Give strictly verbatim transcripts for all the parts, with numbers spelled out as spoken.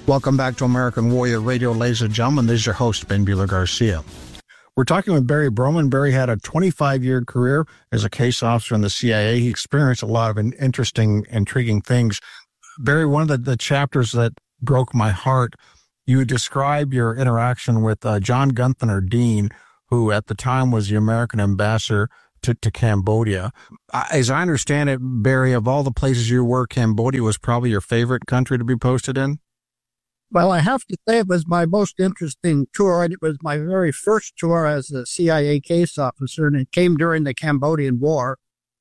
Welcome back to American Warrior Radio, ladies and gentlemen. This is your host, Ben Bueller Garcia. We're talking with Barry Broman. Barry had a twenty-five-year career as a case officer in the C I A. He experienced a lot of interesting, intriguing things. Barry, one of the, the chapters that broke my heart, you describe your interaction with uh, John Gunther Dean, who at the time was the American ambassador to, to Cambodia. Uh, as I understand it, Barry, of all the places you were, Cambodia was probably your favorite country to be posted in? Well, I have to say it was my most interesting tour, and it was my very first tour as a C I A case officer, and it came during the Cambodian War.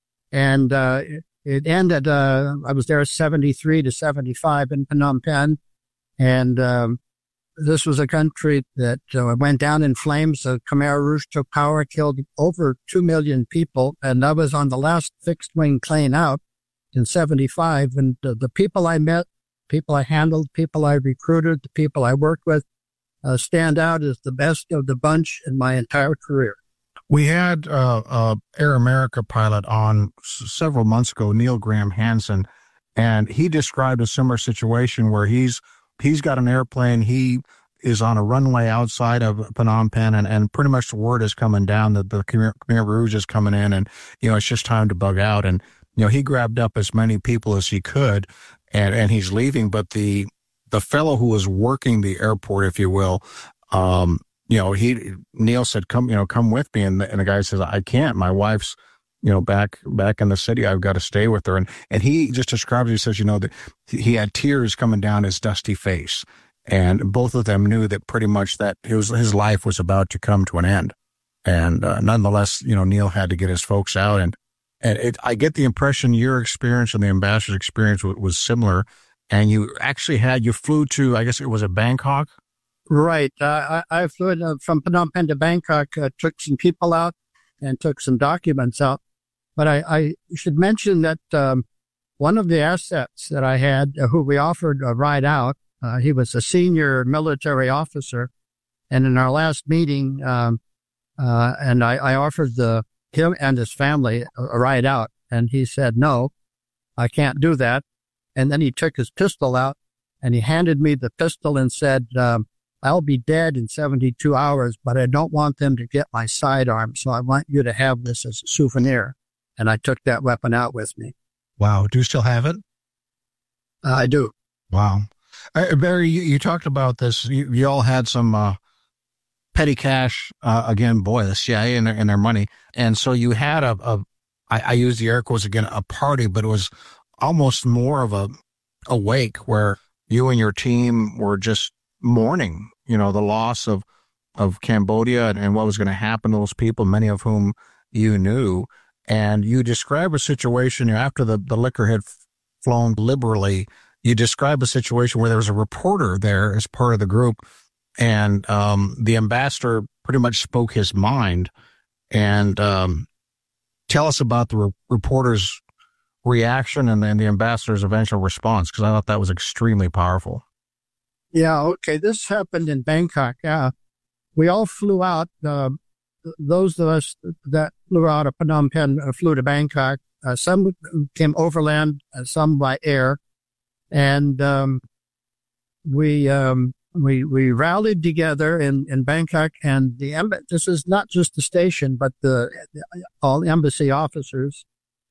And uh, it, it ended, uh, I was there seventy-three to seventy-five in Phnom Penh, and um, this was a country that uh, went down in flames. The Khmer Rouge took power, killed over two million people, and I was on the last fixed-wing plane out in seventy-five, and uh, the people I met, people I handled, people I recruited, the people I worked with, uh, stand out as the best of the bunch in my entire career. We had uh, uh, Air America pilot on s- several months ago, Neil Graham Hansen, and he described a similar situation where he's he's got an airplane, he is on a runway outside of Phnom Penh, and, and pretty much the word is coming down that the Khmer Khmer Rouge is coming in, and you know it's just time to bug out. And you know he grabbed up as many people as he could. And, and he's leaving, but the, the fellow who was working the airport, if you will, um, you know, he, Neil said, come, you know, come with me. And the, and the guy says, I can't, my wife's, you know, back, back in the city. I've got to stay with her. And, and he just describes, he says, you know, that he had tears coming down his dusty face. And both of them knew that pretty much that his, his life was about to come to an end. And, uh, nonetheless, you know, Neil had to get his folks out. And, And it, I get the impression your experience and the ambassador's experience was, was similar. And you actually had, you flew to, I guess it was a Bangkok? Right. Uh, I, I flew uh, from Phnom Penh to Bangkok, uh, took some people out and took some documents out. But I, I should mention that um, one of the assets that I had, uh, who we offered a ride out, uh, he was a senior military officer. And in our last meeting, um, uh, and I, I offered the him and his family a ride out. And he said, no, I can't do that. And then he took his pistol out and he handed me the pistol and said, um, I'll be dead in seventy-two hours, but I don't want them to get my sidearm. So I want you to have this as a souvenir. And I took that weapon out with me. Wow. Do you still have it? Uh, I do. Wow. Uh, Barry, you, you talked about this. You, you all had some, uh, petty cash, uh, again, boy, the C I A and their, and their money. And so you had a, a I, I use the air quotes again, a party, but it was almost more of a, a wake where you and your team were just mourning, you know, the loss of, of Cambodia and, and what was going to happen to those people, many of whom you knew. And you describe a situation, you know, after the, the liquor had flown liberally, you describe a situation where there was a reporter there as part of the group. And um, the ambassador pretty much spoke his mind. And um, tell us about the re- reporter's reaction and then the ambassador's eventual response, because I thought that was extremely powerful. Yeah, okay. This happened in Bangkok. Yeah, we all flew out. Uh, those of us that flew out of Phnom Penh uh, flew to Bangkok. Uh, some came overland, uh, some by air. And um, we... Um, We we rallied together in, in Bangkok, and the emb- this is not just the station, but the all embassy officers.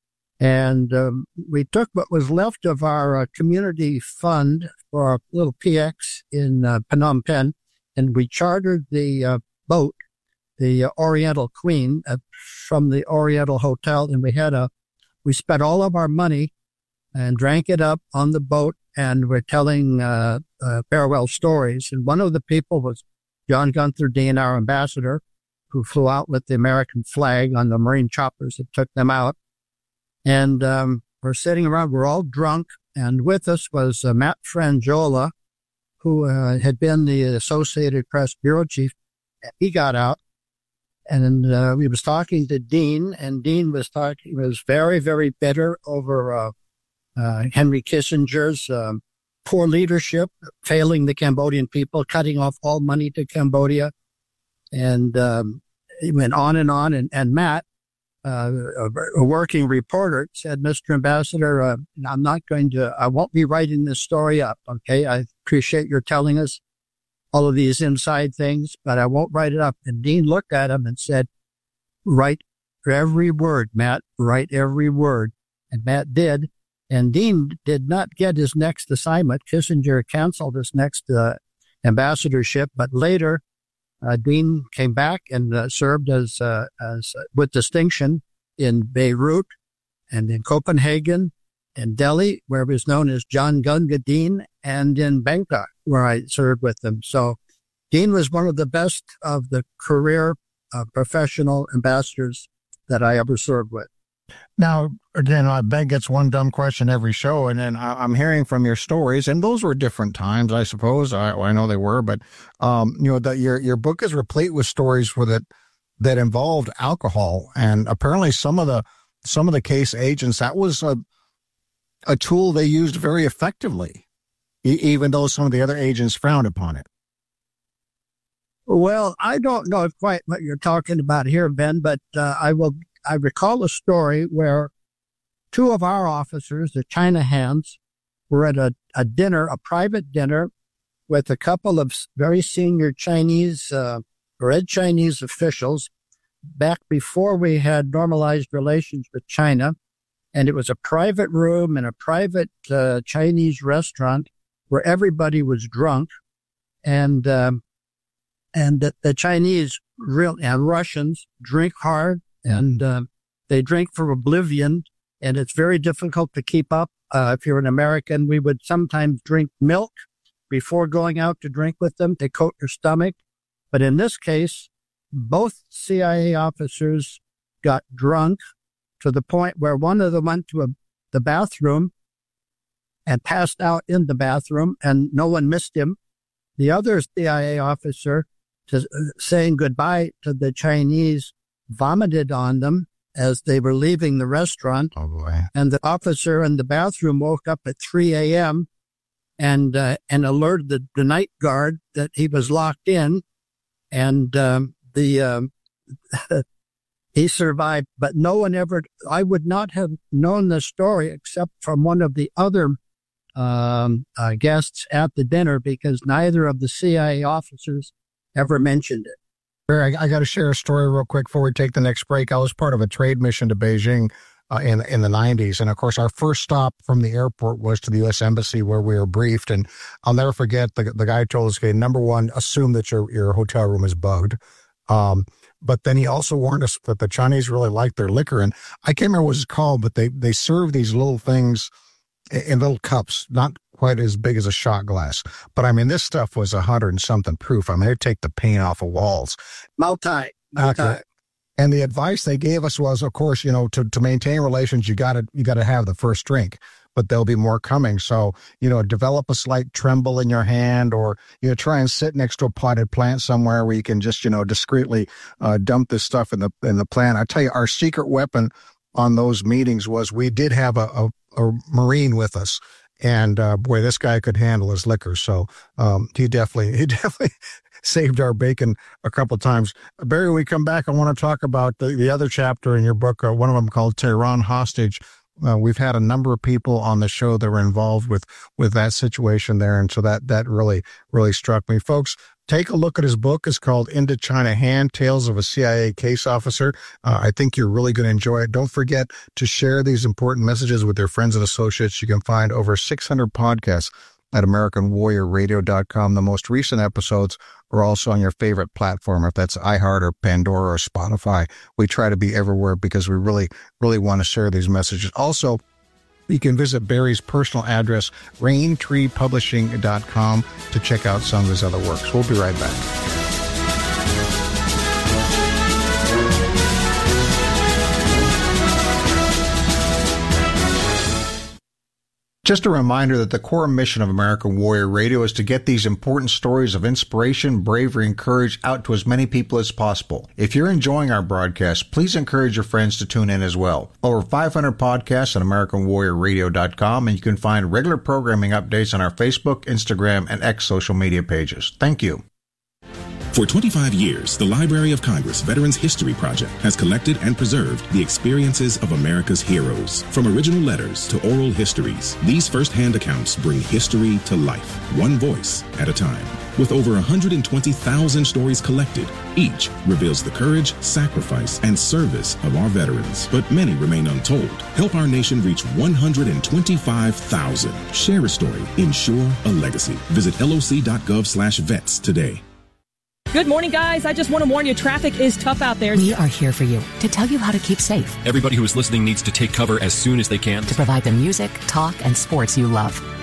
And um, we took what was left of our uh, community fund for our little P X in uh, Phnom Penh, and we chartered the uh, boat, the uh, Oriental Queen, uh, from the Oriental Hotel, and we had a we spent all of our money and drank it up on the boat. And we're telling uh, uh, farewell stories. And one of the people was John Gunther Dean, our ambassador, who flew out with the American flag on the Marine choppers that took them out. And um, we're sitting around, we're all drunk. And with us was uh, Matt Frangiola, who uh, had been the Associated Press bureau chief. He got out. And uh, we was talking to Dean, and Dean was talking, was very, very bitter over uh, Uh, Henry Kissinger's um, poor leadership, failing the Cambodian people, cutting off all money to Cambodia. And um, he went on and on. And, and Matt, uh, a, a working reporter, said, Mister Ambassador, uh, I'm not going to, I won't be writing this story up, okay? I appreciate your telling us all of these inside things, but I won't write it up. And Dean looked at him and said, write every word, Matt, write every word. And Matt did. And Dean did not get his next assignment. Kissinger canceled his next uh, ambassadorship, but later uh, Dean came back and uh, served as, uh, as uh, with distinction in Beirut and in Copenhagen, in Delhi, where he was known as John Gunga Dean, and in Bangkok, where I served with him. So Dean was one of the best of the career uh, professional ambassadors that I ever served with. Now, then I beg gets one dumb question every show, and then I, I'm hearing from your stories, and those were different times, I suppose. I, I know they were, but um, you know that your your book is replete with stories with it that involved alcohol, and apparently some of the some of the case agents, that was a a tool they used very effectively, e- even though some of the other agents frowned upon it. Well, I don't know quite what you're talking about here, Ben, but uh, I will. I recall a story where two of our officers, the China hands, were at a, a dinner, a private dinner, with a couple of very senior Chinese, uh, red Chinese officials back before we had normalized relations with China. And it was a private room in a private uh, Chinese restaurant where everybody was drunk. And um, and the, the Chinese real and Russians drink hard, and uh, they drink for oblivion. And it's very difficult to keep up. Uh, if you're an American, we would sometimes drink milk before going out to drink with them to coat your stomach. But in this case, both C I A officers got drunk to the point where one of them went to a, the bathroom and passed out in the bathroom, and no one missed him. The other C I A officer, to, uh, saying goodbye to the Chinese, vomited on them as they were leaving the restaurant. Oh, boy. And the officer in the bathroom woke up at three a.m. and uh, and alerted the, the night guard that he was locked in. And um, the um, he survived, but no one ever, I would not have known the story except from one of the other um, uh, guests at the dinner, because neither of the C I A officers ever mentioned it. Barry, I, I got to share a story real quick before we take the next break. I was part of a trade mission to Beijing uh, in in the nineties. And of course, our first stop from the airport was to the U S Embassy, where we were briefed. And I'll never forget, the the guy told us, okay, number one, assume that your, your hotel room is bugged. Um, but then he also warned us that the Chinese really like their liquor. And I can't remember what it's called, but they, they serve these little things in little cups, not quite as big as a shot glass. But I mean, this stuff was a hundred and something proof. I mean, they'd take the paint off of walls. Multi. Multi. Okay. And the advice they gave us was, of course, you know, to, to maintain relations, you gotta, you gotta have the first drink, but there'll be more coming. So, you know, develop a slight tremble in your hand, or, you know, try and sit next to a potted plant somewhere where you can just, you know, discreetly uh, dump this stuff in the, in the plant. I tell you, our secret weapon on those meetings was we did have a, a, a Marine with us. And, uh, boy, this guy could handle his liquor. So, um, he definitely, he definitely saved our bacon a couple of times. Barry, when we come back, I want to talk about the, the other chapter in your book, uh, one of them called Tehran Hostage. Uh, we've had a number of people on the show that were involved with, with that situation there. And so that, that really, really struck me. Folks, take a look at his book. It's called Indochina Hand, Tales of a C I A Case Officer. Uh, I think you're really going to enjoy it. Don't forget to share these important messages with your friends and associates. You can find over six hundred podcasts at American Warrior Radio dot com. The most recent episodes are also on your favorite platform, if that's iHeart or Pandora or Spotify. We try to be everywhere because we really, really want to share these messages. Also, you can visit Barry's personal address, rain tree publishing dot com, to check out some of his other works. We'll be right back. Just a reminder that the core mission of American Warrior Radio is to get these important stories of inspiration, bravery, and courage out to as many people as possible. If you're enjoying our broadcast, please encourage your friends to tune in as well. Over five hundred podcasts on American Warrior Radio dot com, and you can find regular programming updates on our Facebook, Instagram, and X social media pages. Thank you. For twenty-five years, the Library of Congress Veterans History Project has collected and preserved the experiences of America's heroes. From original letters to oral histories, these first-hand accounts bring history to life, one voice at a time. With over one hundred twenty thousand stories collected, each reveals the courage, sacrifice, and service of our veterans. But many remain untold. Help our nation reach one hundred twenty-five thousand. Share a story. Ensure a legacy. Visit loc.gov slash vets today. Good morning, guys. I just want to warn you, traffic is tough out there. We are here for you to tell you how to keep safe. Everybody who is listening needs to take cover as soon as they can. To provide the music, talk, and sports you love.